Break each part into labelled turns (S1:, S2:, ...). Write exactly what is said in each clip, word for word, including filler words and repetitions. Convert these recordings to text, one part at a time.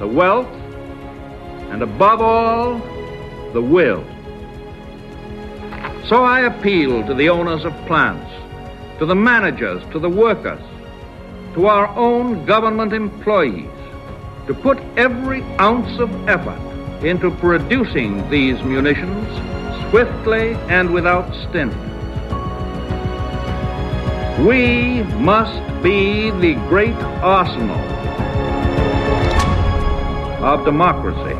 S1: the wealth, and above all, the will. So I appeal to the owners of plants, to the managers, to the workers, to our own government employees, to put every ounce of effort into producing these munitions swiftly and without stint. We must be the great arsenal of democracy.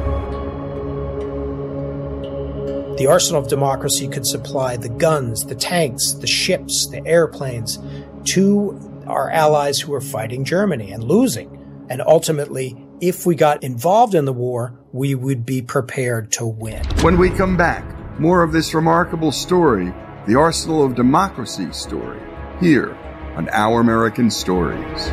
S2: The arsenal of democracy could supply the guns, the tanks, the ships, the airplanes to our allies who are fighting Germany and losing. And ultimately, if we got involved in the war, we would be prepared to win.
S3: When we come back, more of this remarkable story, the Arsenal of Democracy story, here on Our American Stories.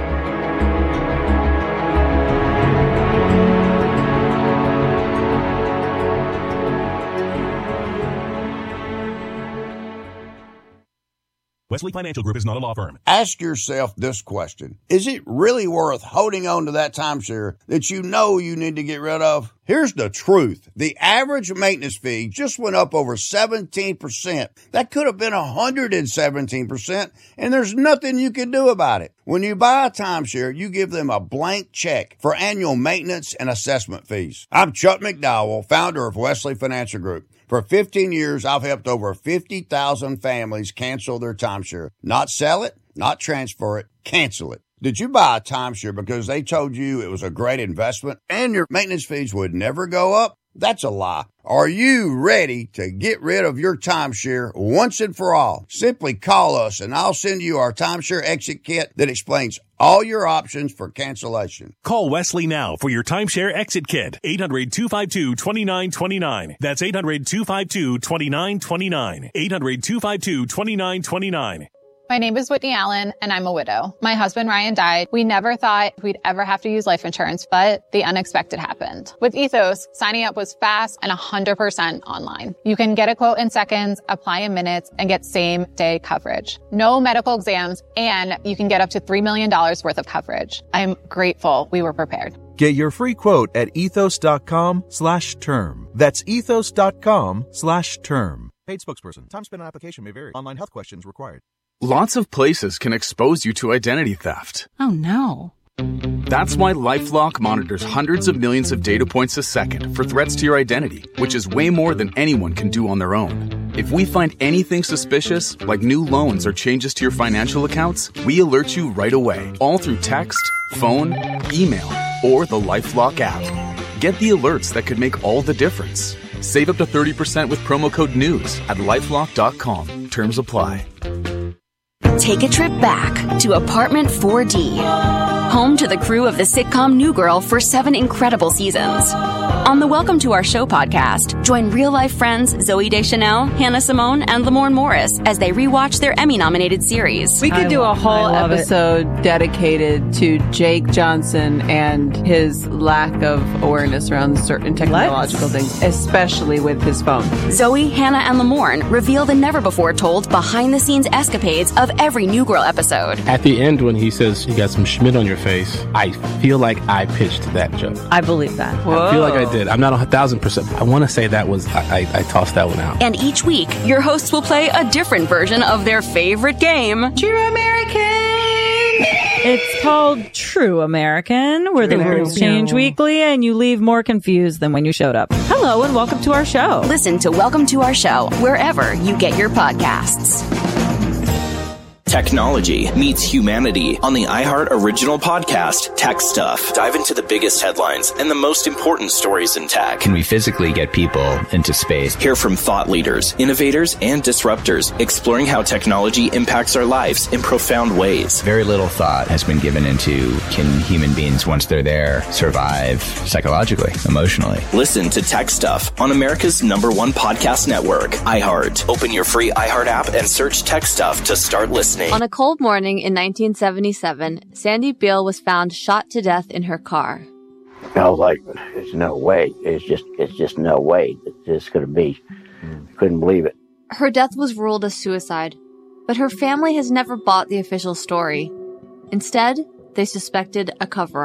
S4: Wesley Financial Group is not a law firm.
S5: Ask yourself this question. Is it really worth holding on to that timeshare that you know you need to get rid of? Here's the truth. The average maintenance fee just went up over seventeen percent. That could have been one hundred seventeen percent, and there's nothing you can do about it. When you buy a timeshare, you give them a blank check for annual maintenance and assessment fees. I'm Chuck McDowell, founder of Wesley Financial Group. For fifteen years, I've helped over fifty thousand families cancel their timeshare. Not sell it, not transfer it, cancel it. Did you buy a timeshare because they told you it was a great investment and your maintenance fees would never go up? That's a lie. Are you ready to get rid of your timeshare once and for all? Simply call us and I'll send you our timeshare exit kit that explains all your options for cancellation.
S4: Call Wesley now for your timeshare exit kit. eight hundred, two five two, two nine two nine. That's eight hundred, two five two, two nine two nine. eight hundred, two five two, two nine two nine.
S6: My name is Whitney Allen, and I'm a widow. My husband, Ryan, died. We never thought we'd ever have to use life insurance, but the unexpected happened. With Ethos, signing up was fast and one hundred percent online. You can get a quote in seconds, apply in minutes, and get same-day coverage. No medical exams, and you can get up to three million dollars worth of coverage. I'm grateful we were prepared.
S7: Get your free quote at ethos.com slash term. That's ethos.com slash term.
S8: Paid spokesperson. Time spent on application may vary. Online health questions required.
S9: Lots of places can expose you to identity theft.
S10: Oh, no.
S9: That's why LifeLock monitors hundreds of millions of data points a second for threats to your identity, which is way more than anyone can do on their own. If we find anything suspicious, like new loans or changes to your financial accounts, we alert you right away, all through text, phone, email, or the LifeLock app. Get the alerts that could make all the difference. Save up to thirty percent with promo code NEWS at lifelock dot com. Terms apply.
S11: Take a trip back to Apartment four D, home to the crew of the sitcom New Girl for seven incredible seasons. On the Welcome to Our Show podcast, join real-life friends Zooey Deschanel, Hannah Simone, and Lamorne Morris as they rewatch their Emmy-nominated series.
S12: We could do a whole episode it. dedicated to Jake Johnson and his lack of awareness around certain technological Let's. things, especially with his phone.
S11: Zoe, Hannah, and Lamorne reveal the never-before-told behind-the-scenes escapades of every New Girl episode.
S13: At the end, when he says, you got some Schmidt on your face, I feel like I pitched that joke.
S12: I believe that.
S13: Whoa. I feel like I did. I'm not a thousand percent. I want to say that was, I, I, I tossed that one out.
S11: And each week, your hosts will play a different version of their favorite game,
S12: True American. It's called True American, where True the rules change weekly and you leave more confused than when you showed up. Hello and welcome to our show.
S11: Listen to Welcome to Our Show wherever you get your podcasts.
S14: Technology meets humanity on the iHeart original podcast, Tech Stuff. Dive into the biggest headlines and the most important stories in tech.
S15: Can we physically get people into space?
S14: Hear from thought leaders, innovators, and disruptors, exploring how technology impacts our lives in profound ways.
S15: Very little thought has been given into, can human beings, once they're there, survive psychologically, emotionally?
S14: Listen to Tech Stuff on America's number one podcast network, iHeart. Open your free iHeart app and search Tech Stuff to start listening.
S16: On a cold morning in nineteen seventy-seven, Sandy Beale was found shot to death in her car.
S17: I was like, there's no way. It's just, it's just no way that this could be. Couldn't believe it.
S16: Her death was ruled a suicide, but her family has never bought the official story. Instead, they suspected a cover-up.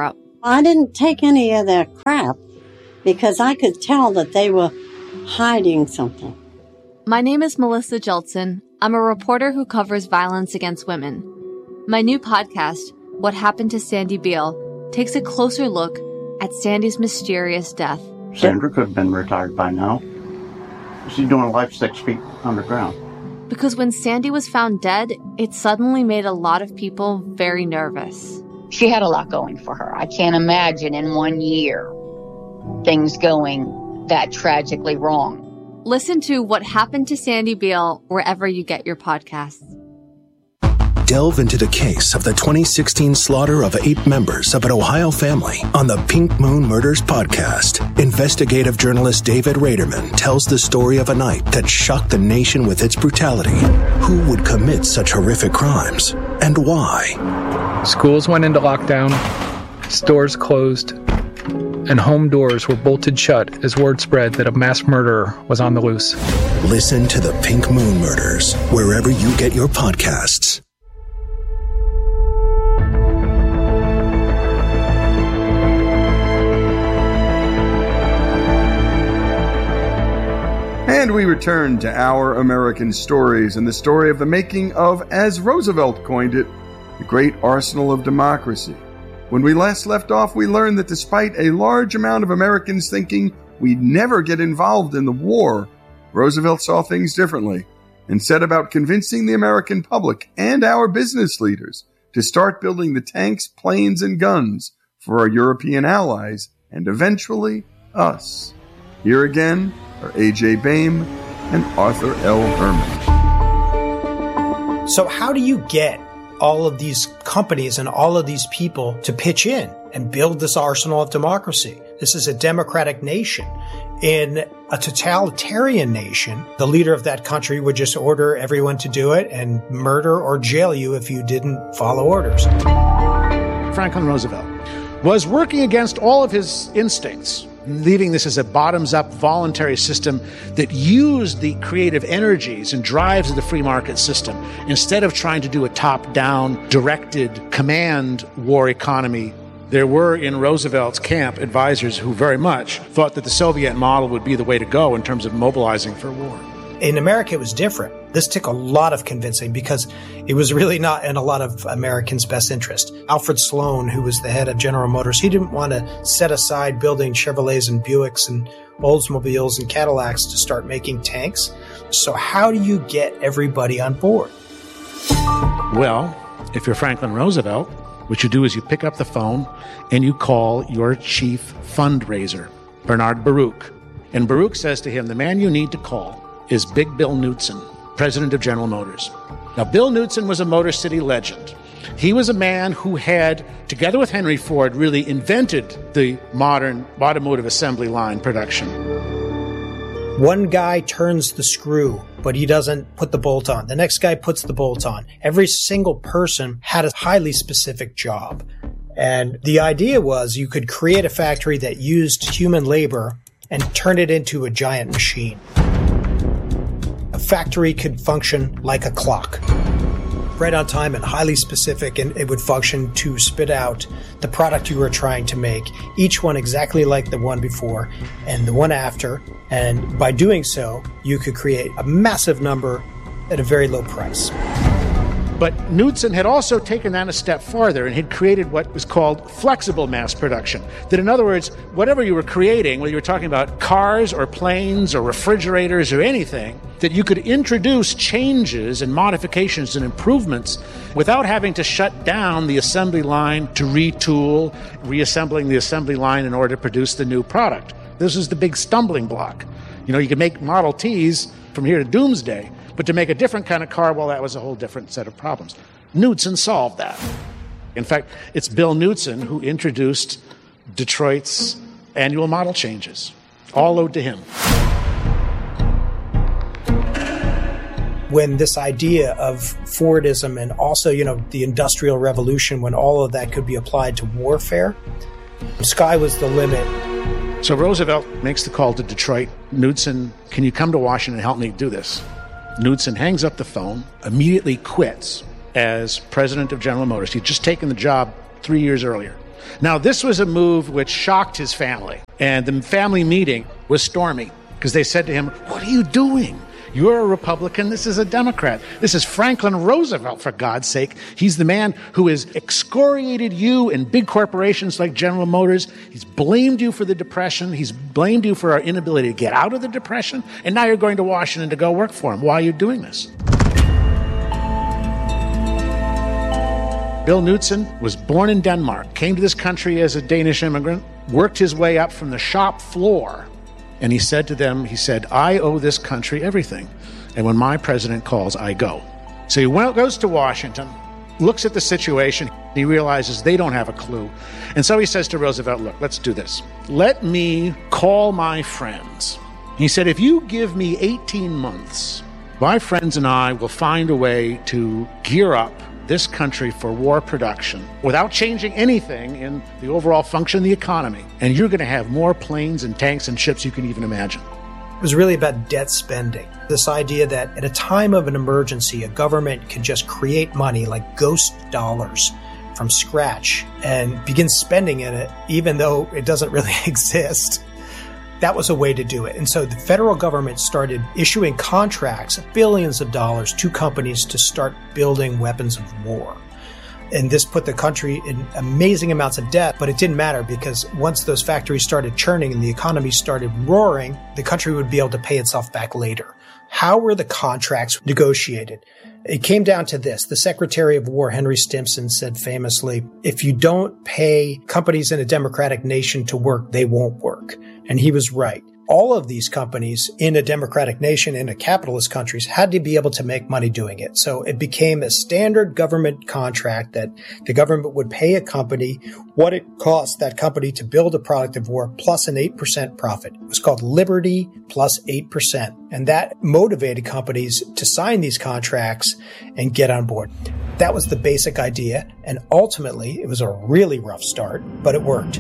S10: I didn't take any of their crap because I could tell that they were hiding something.
S16: My name is Melissa Jeltsin. I'm a reporter who covers violence against women. My new podcast, What Happened to Sandy Beale, takes a closer look at Sandy's mysterious death.
S18: Sandra could have been retired by now. She's doing life six feet underground.
S16: Because when Sandy was found dead, it suddenly made a lot of people very nervous.
S19: She had a lot going for her. I can't imagine in one year things going that tragically wrong.
S16: Listen to What Happened to Sandy Beale wherever you get your podcasts.
S20: Delve into the case of the twenty sixteen slaughter of eight members of an Ohio family on the Pink Moon Murders podcast. Investigative journalist David Raderman tells the story of a night that shocked the nation with its brutality. Who would commit such horrific crimes and why?
S21: Schools went into lockdown, stores closed, and home doors were bolted shut as word spread that a mass murderer was on the loose.
S20: Listen to the Pink Moon Murders wherever you get your podcasts.
S3: And we return to Our American Stories and the story of the making of, as Roosevelt coined it, the great arsenal of democracy. When we last left off, we learned that despite a large amount of Americans thinking we'd never get involved in the war, Roosevelt saw things differently and set about convincing the American public and our business leaders to start building the tanks, planes, and guns for our European allies and eventually us. Here again are A J Baim and Arthur L. Herman.
S2: So how do you get all of these companies and all of these people to pitch in and build this arsenal of democracy? This is a democratic nation. In a totalitarian nation, the leader of that country would just order everyone to do it and murder or jail you if you didn't follow orders.
S22: Franklin Roosevelt was working against all of his instincts, leaving this as a bottoms-up voluntary system that used the creative energies and drives of the free market system instead of trying to do a top-down, directed, command war economy. There were in Roosevelt's camp advisors who very much thought that the Soviet model would be the way to go in terms of mobilizing for war.
S2: In America, it was different. This took a lot of convincing because it was really not in a lot of Americans' best interest. Alfred Sloan, who was the head of General Motors, he didn't want to set aside building Chevrolets and Buicks and Oldsmobiles and Cadillacs to start making tanks. So how do you get everybody on board?
S22: Well, if you're Franklin Roosevelt, what you do is you pick up the phone and you call your chief fundraiser, Bernard Baruch. And Baruch says to him, the man you need to call is Big Bill Knudsen, president of General Motors. Now, Bill Knudsen was a Motor City legend. He was a man who had, together with Henry Ford, really invented the modern automotive assembly line production.
S2: One guy turns the screw, but he doesn't put the bolt on. The next guy puts the bolt on. Every single person had a highly specific job. And the idea was you could create a factory that used human labor and turn it into a giant machine. A factory could function like a clock, right on time and highly specific, and it would function to spit out the product you were trying to make, each one exactly like the one before and the one after. And by doing so, you could create a massive number at a very low price.
S22: But Knudsen had also taken that a step farther and had created what was called flexible mass production. That, in other words, whatever you were creating, whether you were talking about cars or planes or refrigerators or anything, that you could introduce changes and modifications and improvements without having to shut down the assembly line to retool, reassembling the assembly line in order to produce the new product. This is the big stumbling block. You know, you can make Model Ts from here to doomsday, but to make a different kind of car, well, that was a whole different set of problems. Knudsen solved that. In fact, it's Bill Knudsen who introduced Detroit's annual model changes, all owed to him.
S2: When this idea of Fordism and also, you know, the Industrial Revolution, when all of that could be applied to warfare, the sky was the limit.
S22: So Roosevelt makes the call to Detroit. Knudsen, can you come to Washington and help me do this? Knudsen hangs up the phone, immediately quits as president of General Motors. He'd just taken the job three years earlier. Now, this was a move which shocked his family. And the family meeting was stormy because they said to him, "What are you doing? You're a Republican. This is a Democrat. This is Franklin Roosevelt, for God's sake. He's the man who has excoriated you in big corporations like General Motors. He's blamed you for the Depression. He's blamed you for our inability to get out of the Depression. And now you're going to Washington to go work for him. Why are you doing this?" Bill Knudsen was born in Denmark, came to this country as a Danish immigrant, worked his way up from the shop floor. And he said to them, he said, "I owe this country everything. And when my president calls, I go." So he went, goes to Washington, looks at the situation. He realizes they don't have a clue. And so he says to Roosevelt, "Look, let's do this. Let me call my friends." He said, "If you give me eighteen months, my friends and I will find a way to gear up this country for war production without changing anything in the overall function of the economy. And you're going to have more planes and tanks and ships you can even imagine."
S2: It was really about debt spending. This idea that at a time of an emergency, a government can just create money like ghost dollars from scratch and begin spending in it, even though it doesn't really exist. That was a way to do it. And so the federal government started issuing contracts, billions of dollars, to companies to start building weapons of war. And this put the country in amazing amounts of debt, but it didn't matter because once those factories started churning and the economy started roaring, the country would be able to pay itself back later. How were the contracts negotiated? It came down to this. The Secretary of War, Henry Stimson, said famously, "If you don't pay companies in a democratic nation to work, they won't work." And he was right. All of these companies in a democratic nation, in a capitalist countries, had to be able to make money doing it. So it became a standard government contract that the government would pay a company what it cost that company to build a product of war plus an eight percent profit. It was called Liberty plus eight percent. And that motivated companies to sign these contracts and get on board. That was the basic idea. And ultimately, it was a really rough start, but it worked.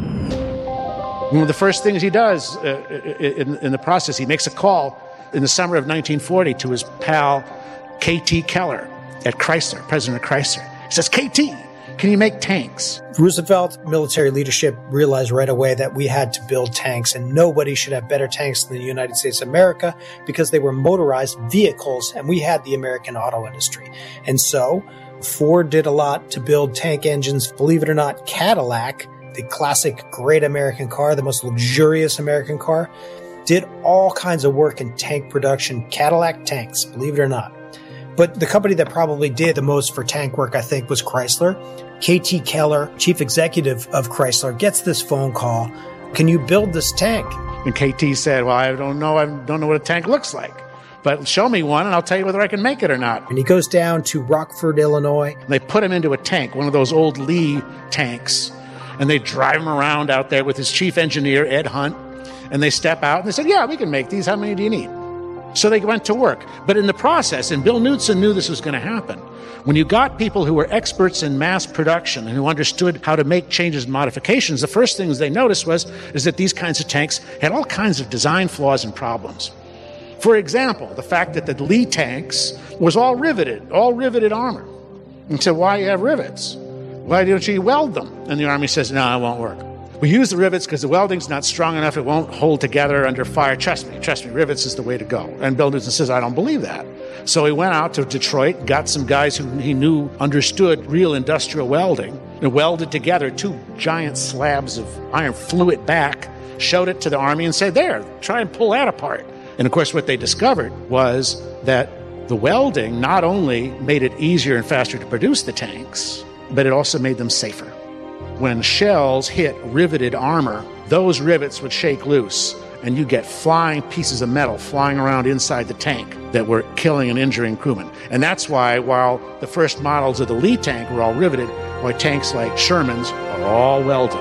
S22: One of the first things he does uh, in, in the process, he makes a call in the summer of nineteen forty to his pal K T Keller at Chrysler, president of Chrysler. He says, "K T, can you make tanks?"
S2: Roosevelt military leadership realized right away that we had to build tanks, and nobody should have better tanks than the United States of America because they were motorized vehicles, and we had the American auto industry. And so Ford did a lot to build tank engines. Believe it or not, Cadillac, the classic great American car, the most luxurious American car, did all kinds of work in tank production. Cadillac tanks, believe it or not. But the company that probably did the most for tank work, I think, was Chrysler. K T Keller, chief executive of Chrysler, gets this phone call. "Can you build this tank?"
S22: And K T said, "Well, I don't know. I don't know what a tank looks like. But show me one and I'll tell you whether I can make it or not."
S2: And he goes down to Rockford, Illinois.
S22: They put him into a tank, one of those old Lee tanks. And they drive him around out there with his chief engineer, Ed Hunt. And they step out and they said, "Yeah, we can make these. How many do you need?" So they went to work. But in the process, and Bill Knudsen knew this was going to happen, when you got people who were experts in mass production and who understood how to make changes and modifications, the first things they noticed was is that these kinds of tanks had all kinds of design flaws and problems. For example, the fact that the Lee tanks was all riveted, all riveted armor. And so why you have rivets? Why don't you weld them? And the Army says, "No, it won't work. We use the rivets because the welding's not strong enough. It won't hold together under fire. Trust me, trust me, rivets is the way to go." And Bill Knudsen says, "I don't believe that." So he went out to Detroit, got some guys who he knew understood real industrial welding, and welded together two giant slabs of iron, flew it back, showed it to the Army and said, "There, try and pull that apart." And of course, what they discovered was that the welding not only made it easier and faster to produce the tanks, but it also made them safer. When shells hit riveted armor, those rivets would shake loose, and you get flying pieces of metal flying around inside the tank that were killing and injuring crewmen. And that's why, while the first models of the Lee tank were all riveted, why tanks like Sherman's are all welded.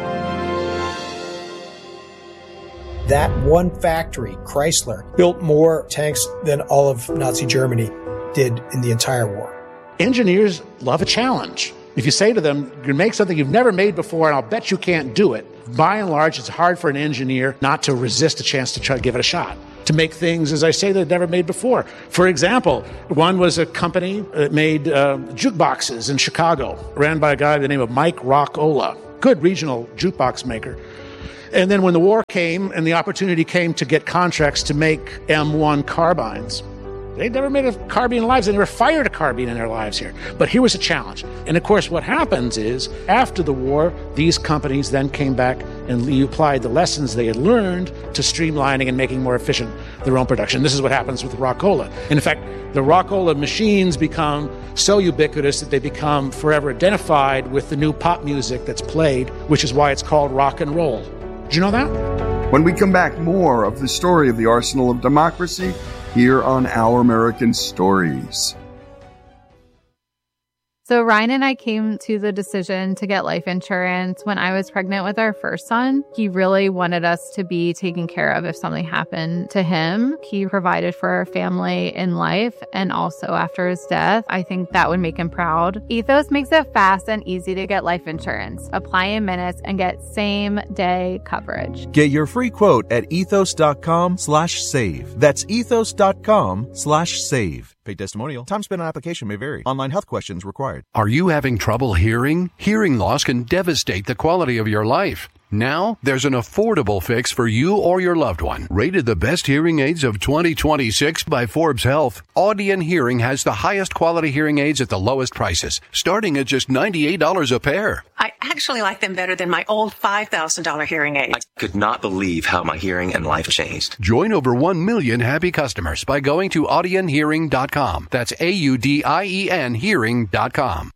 S2: That one factory, Chrysler, built more tanks than all of Nazi Germany did in the entire war.
S22: Engineers love a challenge. If you say to them, "You make something you've never made before, and I'll bet you can't do it," by and large, it's hard for an engineer not to resist a chance to try to give it a shot, to make things, as I say, they've never made before. For example, one was a company that made uh, jukeboxes in Chicago, ran by a guy by the name of Mike Rockola. good regional jukebox maker. And then when the war came and the opportunity came to get contracts to make M one carbines, they'd never made a carbine in their lives. They never fired a carbine in their lives here. But here was a challenge. And of course, what happens is, after the war, these companies then came back and applied the lessons they had learned to streamlining and making more efficient their own production. This is what happens with Rockola. In fact, the Rockola machines become so ubiquitous that they become forever identified with the new pop music that's played, which is why it's called rock and roll. Did you know that?
S3: When we come back, more of the story of the Arsenal of Democracy here on Our American Stories.
S6: So Ryan and I came to the decision to get life insurance when I was pregnant with our first son. He really wanted us to be taken care of if something happened to him. He provided for our family in life and also after his death. I think that would make him proud. Ethos makes it fast and easy to get life insurance. Apply in minutes and get same day coverage.
S7: Get your free quote at ethos.com slash save. That's ethos.com slash save.
S8: Paid testimonial. Time spent on application may vary. Online health questions required.
S1: Are you having trouble hearing? Hearing loss can devastate the quality of your life. Now, there's an affordable fix for you or your loved one. Rated the best hearing aids of twenty twenty-six by Forbes Health, Audion Hearing has the highest quality hearing aids at the lowest prices, starting at just ninety-eight dollars a pair.
S5: I actually like them better than my old five thousand dollars hearing aids.
S23: I could not believe how my hearing and life changed.
S1: Join over one million happy customers by going to audion hearing dot com. That's A U D I E N hearing dot com.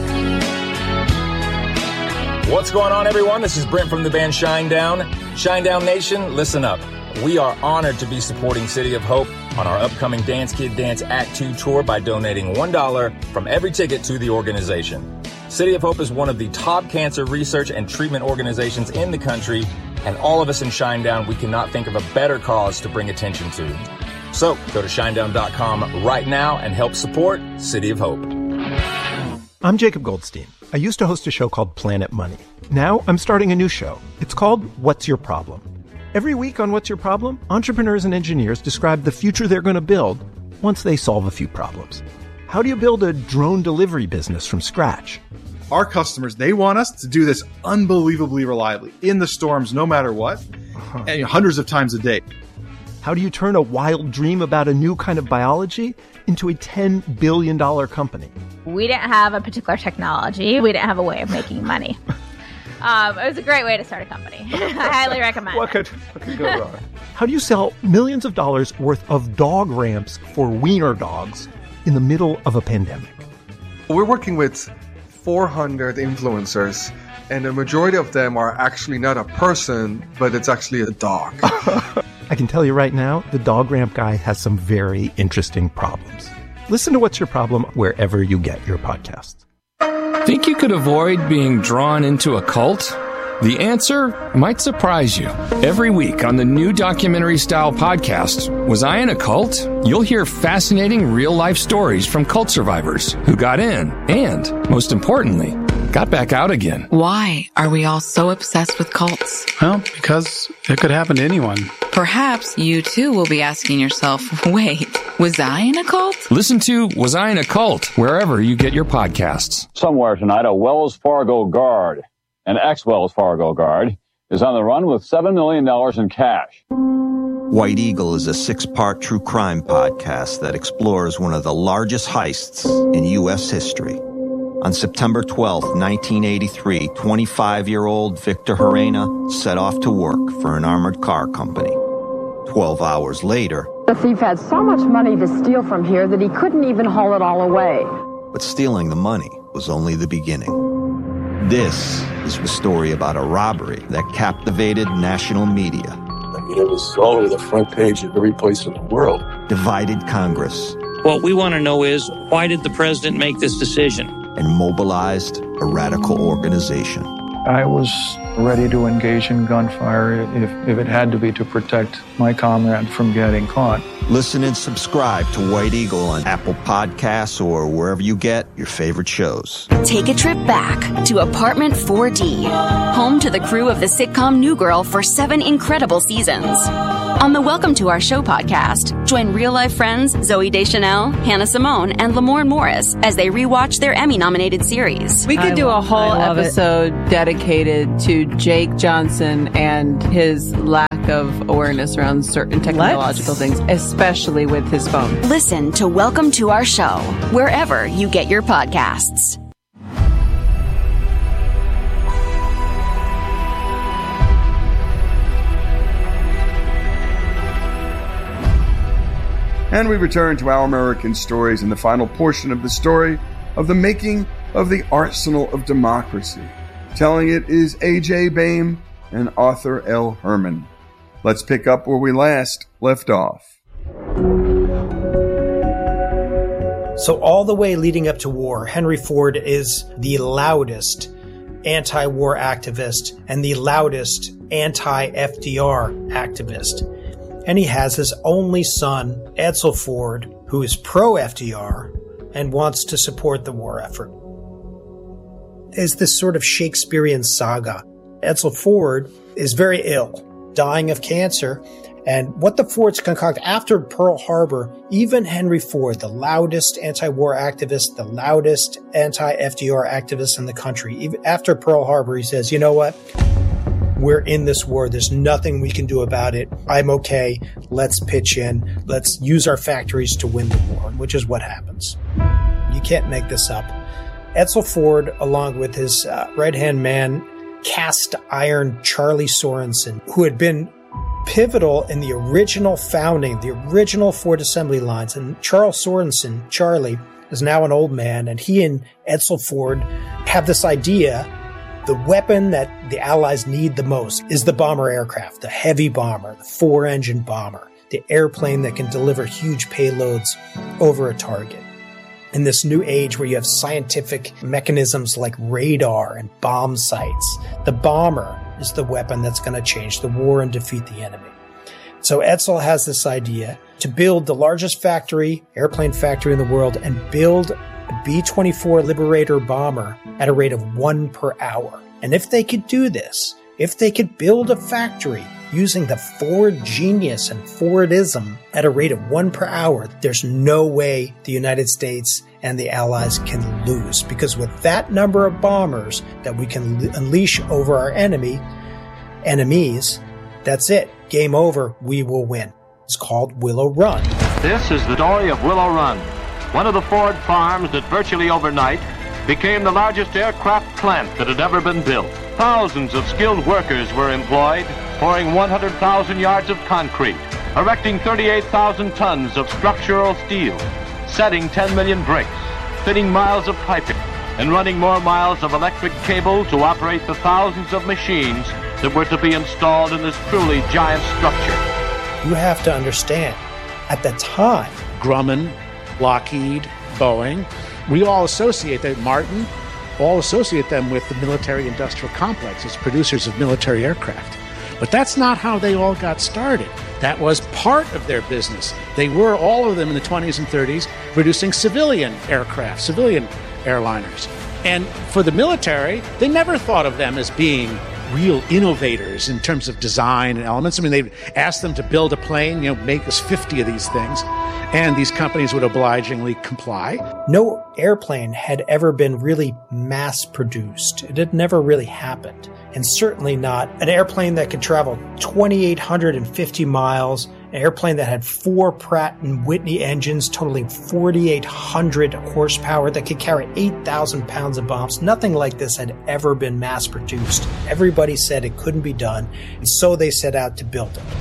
S24: What's going on, everyone? This is Brent from the band Shinedown. Shinedown Nation, listen up. We are honored to be supporting City of Hope on our upcoming Dance Kid Dance Act two tour by donating one dollar from every ticket to the organization. City of Hope is one of the top cancer research and treatment organizations in the country, and all of us in Shinedown, we cannot think of a better cause to bring attention to. So go to shinedown dot com right now and help support City of Hope.
S25: I'm Jacob Goldstein. I used to host a show called Planet Money. Now I'm starting a new show. It's called What's Your Problem? Every week on What's Your Problem, entrepreneurs and engineers describe the future they're going to build once they solve a few problems. How do you build a drone delivery business from scratch?
S26: Our customers, they want us to do this unbelievably reliably, in the storms, no matter what, uh-huh. and hundreds of times a day.
S25: How do you turn a wild dream about a new kind of biology into a ten billion dollars company?
S27: We didn't have a particular technology. We didn't have a way of making money. um, it was a great way to start a company. I highly recommend
S25: what
S27: it.
S25: Could, what could go wrong? How do you sell millions of dollars worth of dog ramps for wiener dogs in the middle of a pandemic?
S28: We're working with four hundred influencers, and the majority of them are actually not a person, but it's actually a dog.
S25: I can tell you right now, the dog ramp guy has some very interesting problems. Listen to What's Your Problem wherever you get your podcasts.
S29: Think you could avoid being drawn into a cult? The answer might surprise you. Every week on the new documentary-style podcast, Was I in a Cult? You'll hear fascinating real-life stories from cult survivors who got in and, most importantly, got back out again.
S30: Why are we all so obsessed with cults?
S21: Well, because it could happen to anyone.
S30: Perhaps you too will be asking yourself, wait, was I in a cult?
S29: Listen to Was I in a Cult wherever you get your podcasts.
S31: Somewhere tonight, a Wells Fargo guard, an ex-Wells Fargo guard, is on the run with seven million dollars in cash.
S32: White Eagle is a six-part true crime podcast that explores one of the largest heists in U S history. On September twelfth, nineteen eighty-three, twenty-five-year-old Victor Herrera set off to work for an armored car company. Twelve hours later,
S33: the thief had so much money to steal from here that he couldn't even haul it all away.
S32: But stealing the money was only the beginning. This is the story about a robbery that captivated national media.
S34: I mean, it was all over the front page of every place in the world.
S32: Divided Congress.
S35: What we want to know is, why did the president make this decision?
S32: And mobilized a radical organization.
S36: I was
S21: ready to engage in gunfire if, if it had to be to protect my comrade from getting caught.
S32: Listen and subscribe to White Eagle on Apple Podcasts or wherever you get your favorite shows.
S2: Take a trip back to Apartment four D, home to the crew of the sitcom New Girl for seven incredible seasons. On the Welcome to Our Show podcast, join real-life friends Zooey Deschanel, Hannah Simone, and Lamorne Morris as they rewatch their Emmy-nominated series.
S4: We could I do a whole episode it. dedicated to Jake Johnson and his lack of awareness around certain technological Let's. things, especially with his phone.
S2: Listen to Welcome to Our Show, wherever you get your podcasts.
S3: And we return to Our American Stories in the final portion of the story of the making of the Arsenal of Democracy. Telling it is A J Baim and Arthur L. Herman. Let's pick up where we last left off.
S9: So all the way leading up to war, Henry Ford is the loudest anti-war activist and the loudest anti-F D R activist. And he has his only son, Edsel Ford, who is pro-F D R and wants to support the war effort. There's this sort of Shakespearean saga. Edsel Ford is very ill, dying of cancer, and what the Fords concoct after Pearl Harbor, even Henry Ford, the loudest anti-war activist, the loudest anti-F D R activist in the country, even after Pearl Harbor, he says, you know what? We're in this war. There's nothing we can do about it. I'm okay. Let's pitch in. Let's use our factories to win the war, which is what happens. You can't make this up. Edsel Ford, along with his uh, right-hand man, cast iron Charlie Sorensen, who had been pivotal in the original founding, the original Ford assembly lines. And Charles Sorensen, Charlie, is now an old man, and he and Edsel Ford have this idea. The weapon that the Allies need the most is the bomber aircraft, the heavy bomber, the four-engine bomber, the airplane that can deliver huge payloads over a target. In this new age where you have scientific mechanisms like radar and bomb sights, the bomber is the weapon that's going to change the war and defeat the enemy. So Edsel has this idea to build the largest factory, airplane factory in the world, and build a B twenty-four Liberator bomber at a rate of one per hour. And if they could do this, if they could build a factory using the Ford genius and Fordism at a rate of one per hour, there's no way the United States and the Allies can lose. Because with that number of bombers that we can unleash over our enemy, enemies, that's it. Game over. We will win. It's called Willow Run.
S10: This is the story of Willow Run, one of the Ford farms that virtually overnight became the largest aircraft plant that had ever been built. Thousands of skilled workers were employed, pouring one hundred thousand yards of concrete, erecting thirty-eight thousand tons of structural steel, setting ten million bricks, fitting miles of piping, and running more miles of electric cable to operate the thousands of machines that were to be installed in this truly giant structure.
S9: You have to understand, at the time,
S11: Grumman, Lockheed, Boeing, we all associate that, Martin, all associate them with the military-industrial complex as producers of military aircraft. But that's not how they all got started. That was part of their business. They were, all of them in the twenties and thirties, producing civilian aircraft, civilian airliners. And for the military, they never thought of them as being real innovators in terms of design and elements. I mean, they'd ask them to build a plane, you know, make us fifty of these things, and these companies would obligingly comply.
S9: No airplane had ever been really mass-produced. It had never really happened. And certainly not an airplane that could travel two thousand eight hundred fifty miles, an airplane that had four Pratt and Whitney engines totaling four thousand eight hundred horsepower that could carry eight thousand pounds of bombs. Nothing like this had ever been mass-produced. Everybody said it couldn't be done, and so they set out to build it.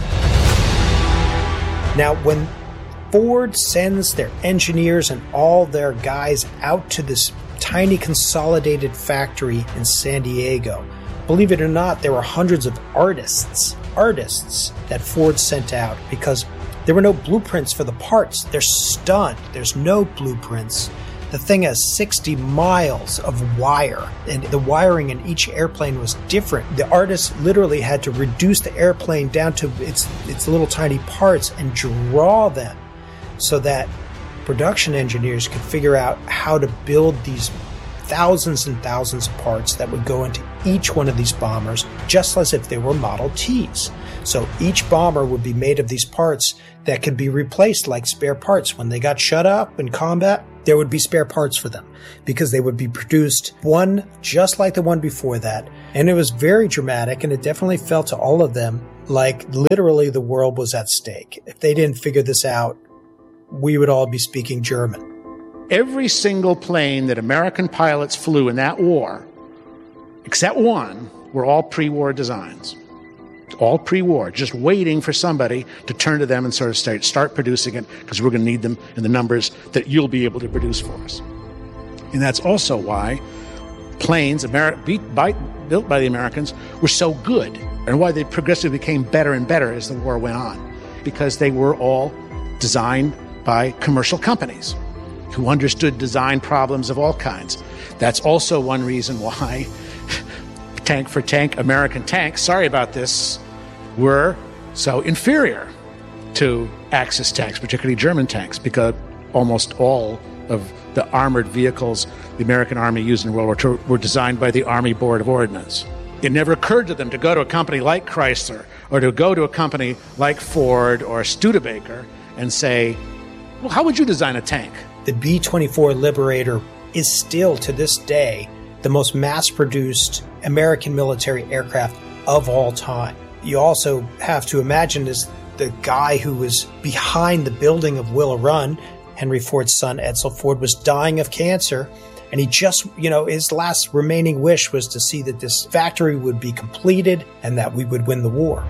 S9: Now, when Ford sends their engineers and all their guys out to this tiny consolidated factory in San Diego, believe it or not, there were hundreds of artists, artists that Ford sent out because there were no blueprints for the parts. They're stunned. There's no blueprints. The thing has sixty miles of wire, and the wiring in each airplane was different. The artists literally had to reduce the airplane down to its its little tiny parts and draw them so that production engineers could figure out how to build these thousands and thousands of parts that would go into each one of these bombers, just as if they were Model Ts. So each bomber would be made of these parts that could be replaced like spare parts. When they got shut up in combat, there would be spare parts for them because they would be produced one just like the one before that. And it was very dramatic, and it definitely felt to all of them like literally the world was at stake. If they didn't figure this out, we would all be speaking German.
S11: Every single plane that American pilots flew in that war, except one, were all pre-war designs. All pre-war, just waiting for somebody to turn to them and sort of start, start producing it, because we're going to need them in the numbers that you'll be able to produce for us. And that's also why planes Ameri- beat by, built by the Americans were so good, and why they progressively became better and better as the war went on, because they were all designed by commercial companies who understood design problems of all kinds. That's also one reason why tank for tank American tanks, sorry about this, were so inferior to Axis tanks, particularly German tanks, because almost all of the armored vehicles the American Army used in World War Two were designed by the Army Board of Ordnance. It never occurred to them to go to a company like Chrysler or to go to a company like Ford or Studebaker and say, well, how would you design a tank?
S9: The B twenty-four Liberator is still, to this day, the most mass-produced American military aircraft of all time. You also have to imagine this, the guy who was behind the building of Willow Run, Henry Ford's son, Edsel Ford, was dying of cancer. And he just, you know, his last remaining wish was to see that this factory would be completed and that we would win the war.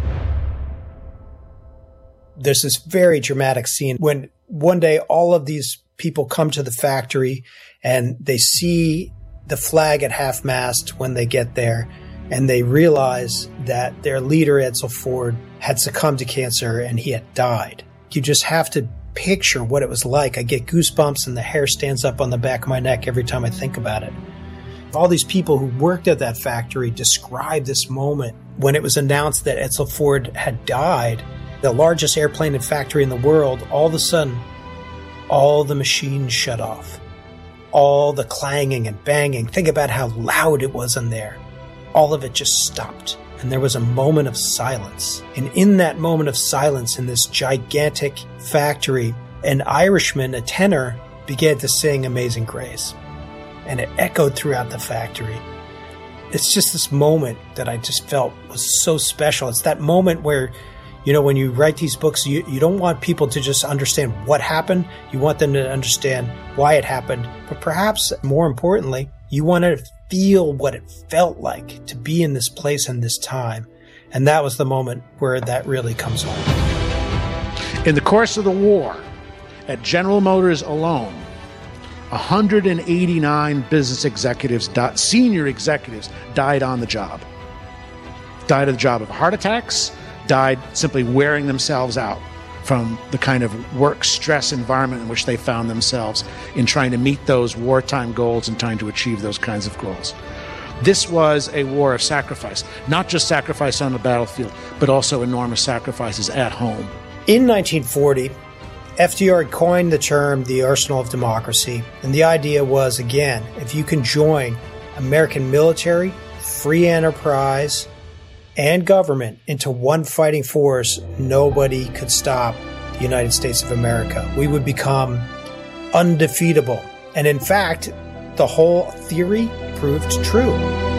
S9: There's this very dramatic scene when one day all of these people come to the factory and they see the flag at half-mast when they get there, and they realize that their leader, Edsel Ford, had succumbed to cancer and he had died. You just have to picture what it was like. I get goosebumps and the hair stands up on the back of my neck every time I think about it. All these people who worked at that factory describe this moment when it was announced that Edsel Ford had died, the largest airplane and factory in the world. All of a sudden, all the machines shut off. All the clanging and banging. Think about how loud it was in there. All of it just stopped. And there was a moment of silence. And in that moment of silence in this gigantic factory, an Irishman, a tenor, began to sing Amazing Grace. And it echoed throughout the factory. It's just this moment that I just felt was so special. It's that moment where, you know, when you write these books, you, you don't want people to just understand what happened. You want them to understand why it happened. But perhaps more importantly, you want to feel what it felt like to be in this place and this time. And that was the moment where that really comes home.
S11: In the course of the war, at General Motors alone, one hundred eighty-nine business executives, senior executives, died on the job. Died of the job of heart attacks, died simply wearing themselves out from the kind of work stress environment in which they found themselves in trying to meet those wartime goals and trying to achieve those kinds of goals. This was a war of sacrifice, not just sacrifice on the battlefield, but also enormous sacrifices at home.
S9: In nineteen forty, F D R coined the term the arsenal of democracy, and the idea was, again, if you can join American military, free enterprise, and government into one fighting force, nobody could stop the United States of America. We would become undefeatable. And in fact, the whole theory proved true.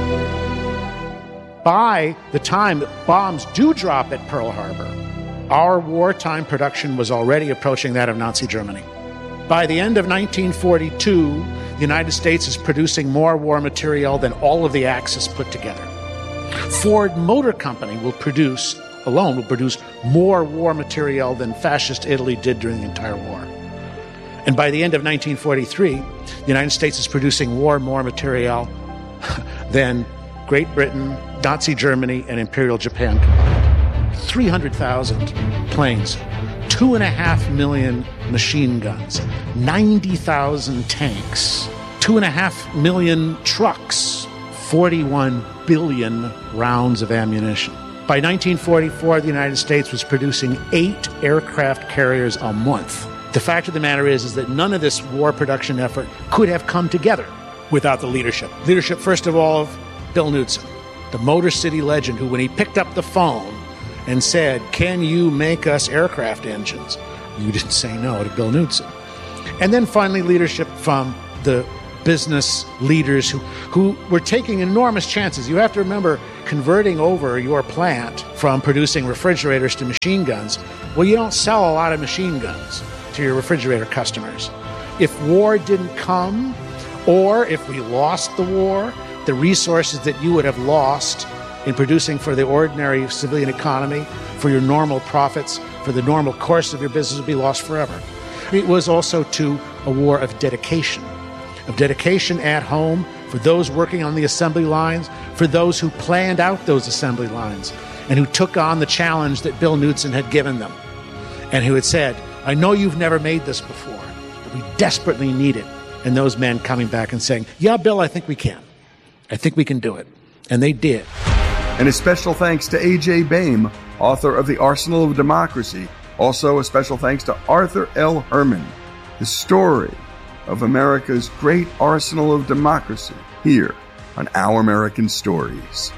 S11: By the time that bombs do drop at Pearl Harbor, our wartime production was already approaching that of Nazi Germany. By the end of nineteen forty-two, the United States is producing more war material than all of the Axis put together. Ford Motor Company will produce, alone, will produce more war material than fascist Italy did during the entire war. And by the end of nineteen forty-three, the United States is producing war more material than Great Britain, Nazi Germany, and Imperial Japan combined. three hundred thousand planes two and a half million machine guns, ninety thousand tanks, two and a half million trucks, forty-one billion rounds of ammunition. By nineteen forty-four, the United States was producing eight aircraft carriers a month. The fact of the matter is, is that none of this war production effort could have come together without the leadership. Leadership, first of all, of Bill Knudsen, the Motor City legend, who when he picked up the phone and said, "Can you make us aircraft engines?" you didn't say no to Bill Knudsen. And then finally, leadership from the business leaders who, who were taking enormous chances. You have to remember, converting over your plant from producing refrigerators to machine guns, well, you don't sell a lot of machine guns to your refrigerator customers. If war didn't come, or if we lost the war, the resources that you would have lost in producing for the ordinary civilian economy, for your normal profits, for the normal course of your business would be lost forever. It was also, too, a war of dedication, of dedication at home for those working on the assembly lines, for those who planned out those assembly lines, and who took on the challenge that Bill Knudsen had given them, and who had said, "I know you've never made this before, but we desperately need it." And those men coming back and saying, "Yeah, Bill, I think we can. I think we can do it." And they did.
S3: And a special thanks to A J Baim, author of The Arsenal of Democracy. Also a special thanks to Arthur L. Herman, the story of America's great arsenal of democracy, here on Our American Stories.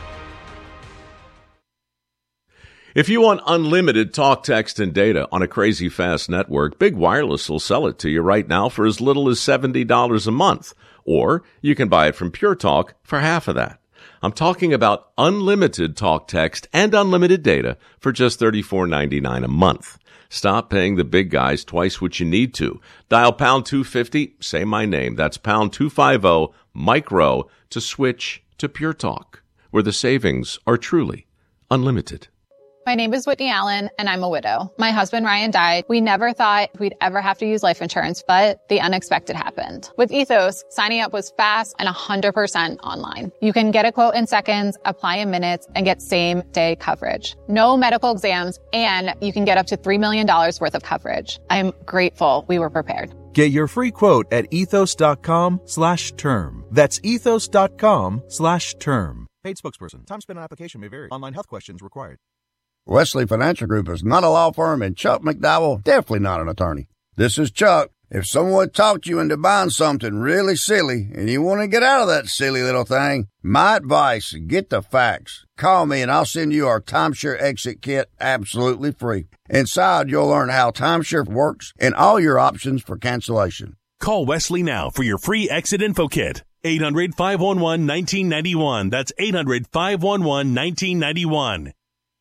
S5: If you want unlimited talk, text, and data on a crazy fast network, Big Wireless will sell it to you right now for as little as seventy dollars a month. Or you can buy it from Pure Talk for half of that. I'm talking about unlimited talk, text, and unlimited data for just thirty-four ninety-nine a month. Stop paying the big guys twice what you need to. Dial pound two fifty, say my name. That's pound two fifty, micro, to switch to Pure Talk, where the savings are truly unlimited.
S6: My name is Whitney Allen, and I'm a widow. My husband, Ryan, died. We never thought we'd ever have to use life insurance, but the unexpected happened. With Ethos, signing up was fast and one hundred percent online. You can get a quote in seconds, apply in minutes, and get same-day coverage. No medical exams, and you can get up to three million dollars worth of coverage. I'm grateful we were prepared.
S7: Get your free quote at ethos.com slash term. That's ethos.com slash term. Paid spokesperson. Time spent on application may vary. Online health questions required.
S8: Wesley Financial Group is not a law firm, and Chuck McDowell definitely not an attorney. This is Chuck. If someone talked you into buying something really silly and you want to get out of that silly little thing, my advice, get the facts. Call me and I'll send you our Timeshare Exit Kit absolutely free. Inside, you'll learn how timeshare works and all your options for cancellation.
S12: Call Wesley now for your free Exit Info Kit. eight hundred, five one one, one nine nine one. That's eight hundred, five one one, one nine nine one.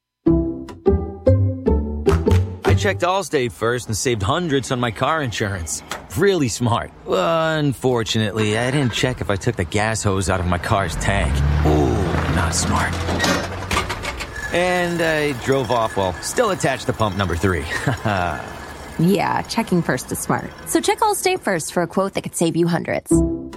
S13: I checked Allstate first and saved hundreds on my car insurance. Really smart. Unfortunately, I didn't check if I took the gas hose out of my car's tank. Ooh, not smart. And I drove off while still attached to pump number three.
S14: Yeah, checking first is smart. So check Allstate first for a quote that could save you hundreds.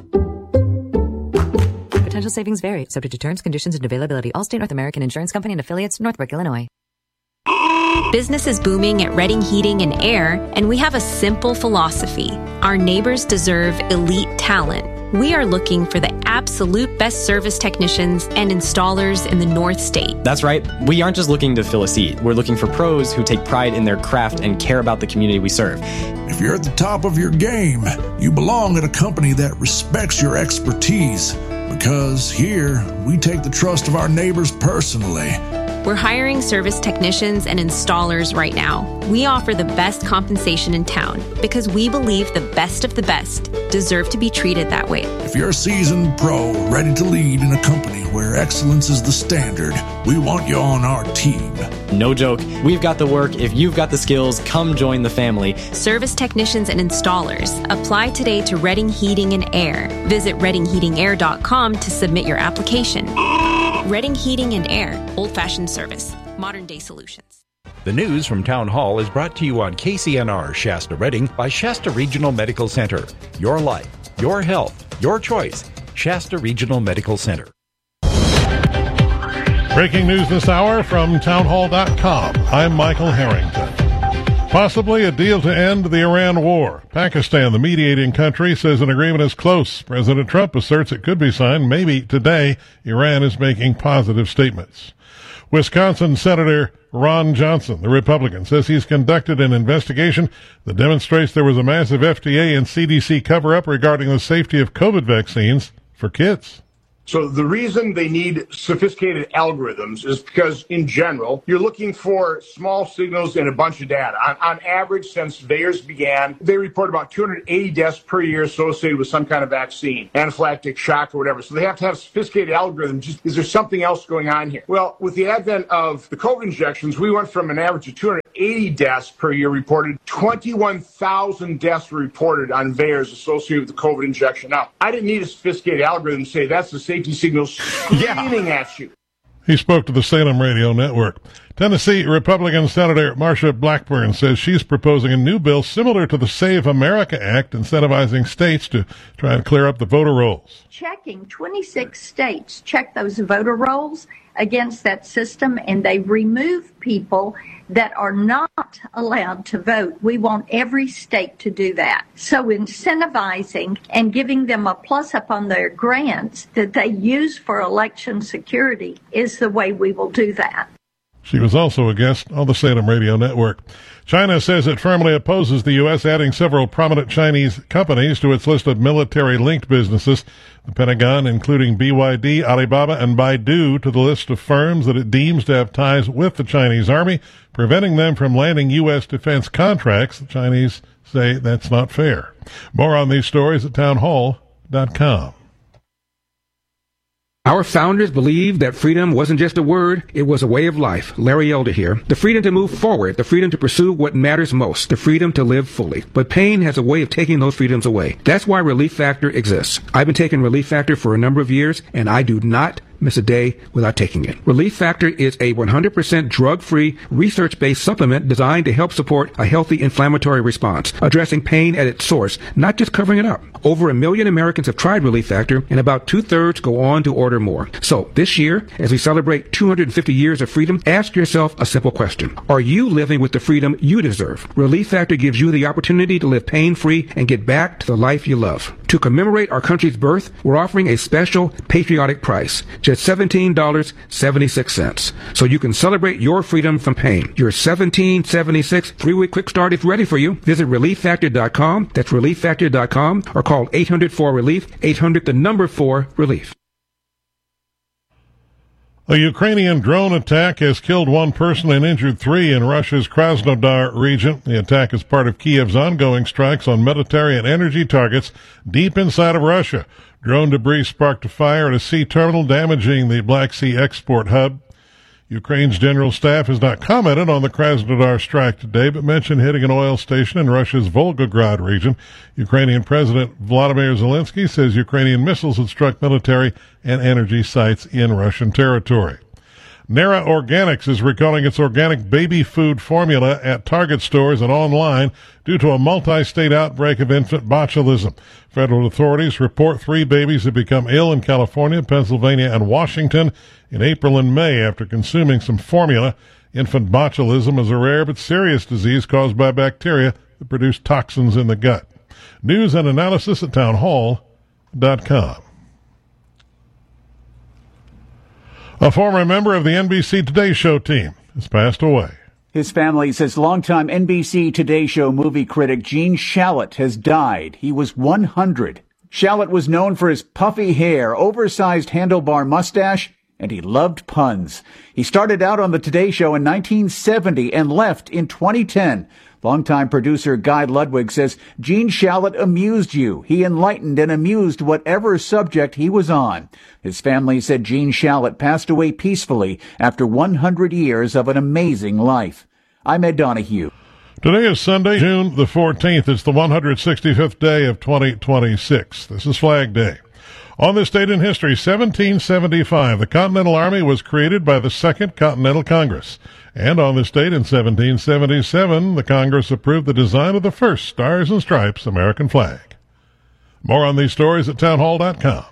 S15: Potential savings vary, subject to terms, conditions, and availability. Allstate North American Insurance Company and affiliates, Northbrook, Illinois.
S16: Business is booming at Redding Heating and Air, and we have a simple philosophy. Our neighbors deserve elite talent. We are looking for the absolute best service technicians and installers in the North State.
S17: That's right. We aren't just looking to fill a seat. We're looking for pros who take pride in their craft and care about the community we serve.
S18: If you're at the top of your game, you belong at a company that respects your expertise. Because here, we take the trust of our neighbors personally.
S16: We're hiring service technicians and installers right now. We offer the best compensation in town because we believe the best of the best deserve to be treated that way.
S18: If you're a seasoned pro ready to lead in a company where excellence is the standard, we want you on our team.
S17: No joke. We've got the work. If you've got the skills, come join the family.
S16: Service technicians and installers. Apply today to Redding Heating and Air. Visit redding heating air dot com to submit your application. Redding Heating and Air. Old-fashioned service. Modern-day solutions.
S19: The news from Town Hall is brought to you on K C N R Shasta Redding by Shasta Regional Medical Center. Your life, your health, your choice. Shasta Regional Medical Center.
S20: Breaking news this hour from town hall dot com. I'm Michael Harrington.
S1: Possibly a deal to end the Iran war. Pakistan, the mediating country, says an agreement is close. President Trump asserts it could be signed maybe today. Iran is making positive statements. Wisconsin Senator Ron Johnson, the Republican, says he's conducted an investigation that demonstrates there was a massive F D A and C D C cover-up regarding the safety of COVID vaccines for kids.
S20: So the reason they need sophisticated algorithms is because, in general, you're looking for small signals and a bunch of data. On, on average, since VAERS began, they report about two hundred eighty deaths per year associated with some kind of vaccine, anaphylactic shock or whatever. So they have to have sophisticated algorithms. Just, is there something else going on here? Well, with the advent of the COVID injections, we went from an average of two hundred eighty deaths per year reported. twenty-one thousand deaths were reported on VAERS associated with the COVID injection. Now, I didn't need a sophisticated algorithm to say that's the safety signal screaming yeah. at you.
S1: He spoke to the Salem Radio Network. Tennessee Republican Senator Marsha Blackburn says she's proposing a new bill similar to the Save America Act, incentivizing states to try and clear up the voter rolls.
S22: Checking twenty-six states check those voter rolls against that system, and they remove people that are not allowed to vote. We want every state to do that. So incentivizing and giving them a plus up on their grants that they use for election security is the way we will do that.
S1: She was also a guest on the Salem Radio Network. China says it firmly opposes the U S adding several prominent Chinese companies to its list of military-linked businesses. The Pentagon, including B Y D, Alibaba, and Baidu, to the list of firms that it deems to have ties with the Chinese Army, preventing them from landing U S defense contracts. The Chinese say that's not fair. More on these stories at townhall dot com.
S23: Our founders believed that freedom wasn't just a word, it was a way of life. Larry Elder here. The freedom to move forward, the freedom to pursue what matters most, the freedom to live fully. But pain has a way of taking those freedoms away. That's why Relief Factor exists. I've been taking Relief Factor for a number of years, and I do not miss a day without taking it. Relief Factor is a one hundred percent drug-free, research-based supplement designed to help support a healthy inflammatory response, addressing pain at its source, not just covering it up. Over a million Americans have tried Relief Factor, and about two-thirds go on to order more. So this year, as we celebrate two hundred fifty years of freedom, ask yourself a simple question. Are you living with the freedom you deserve? Relief Factor gives you the opportunity to live pain-free and get back to the life you love. To commemorate our country's birth, we're offering a special patriotic price, just seventeen dollars and seventy-six cents. So you can celebrate your freedom from pain. Your seventeen dollars and seventy-six cents three-week quick start is ready for you. Visit relief factor dot com. That's relief factor dot com, or call eight hundred four relief, eight hundred the number four relief.
S1: A Ukrainian drone attack has killed one person and injured three in Russia's Krasnodar region. The attack is part of Kiev's ongoing strikes on military and energy targets deep inside of Russia. Drone debris sparked a fire at a sea terminal, damaging the Black Sea export hub. Ukraine's general staff has not commented on the Krasnodar strike today, but mentioned hitting an oil station in Russia's Volgograd region. Ukrainian President Vladimir Zelensky says Ukrainian missiles had struck military and energy sites in Russian territory. Nara Organics is recalling its organic baby food formula at Target stores and online due to a multi-state outbreak of infant botulism. Federal authorities report three babies have become ill in California, Pennsylvania, and Washington in April and May after consuming some formula. Infant botulism is a rare but serious disease caused by bacteria that produce toxins in the gut. News and analysis at townhall dot com. A former member of the N B C Today Show team has passed away.
S24: His family says longtime N B C Today Show movie critic Gene Shalit has died. He was one hundred. Shalit was known for his puffy hair, oversized handlebar mustache, and he loved puns. He started out on the Today Show in nineteen seventy and left in twenty ten. Longtime producer Guy Ludwig says Gene Shalit amused you. He enlightened and amused whatever subject he was on. His family said Gene Shalit passed away peacefully after one hundred years of an amazing life. I'm Ed Donahue.
S1: Today is Sunday, June the fourteenth. It's the one hundred sixty-fifth day of twenty twenty-six. This is Flag Day. On this date in history, seventeen seventy-five, the Continental Army was created by the Second Continental Congress. And on this date in seventeen seventy-seven, the Congress approved the design of the first Stars and Stripes American flag. More on these stories at townhall dot com.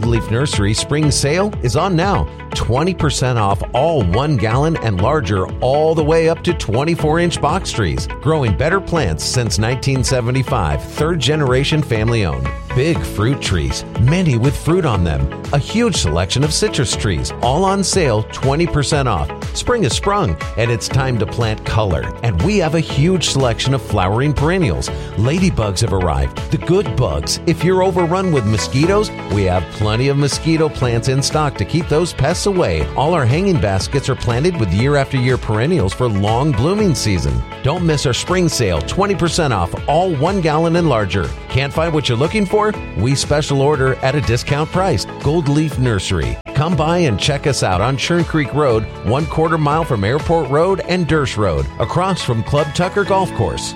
S2: Gold Leaf Nursery spring sale is on now. twenty percent off all one gallon and larger all the way up to twenty-four inch box trees. Growing better plants since nineteen seventy-five. Third generation family owned. Big fruit trees, many with fruit on them. A huge selection of citrus trees, all on sale, twenty percent off. Spring has sprung, and it's time to plant color. And we have a huge selection of flowering perennials. Ladybugs have arrived, the good bugs. If you're overrun with mosquitoes, we have plenty of mosquito plants in stock to keep those pests away. All our hanging baskets are planted with year after year perennials for long blooming season. Don't miss our spring sale, twenty percent off all one gallon and larger. Can't find what you're looking for? We special order at a discount price. Gold Leaf Nursery. Come by and check us out on Churn Creek Road, one quarter mile from Airport Road and Dersh Road, across from Club Tucker Golf Course.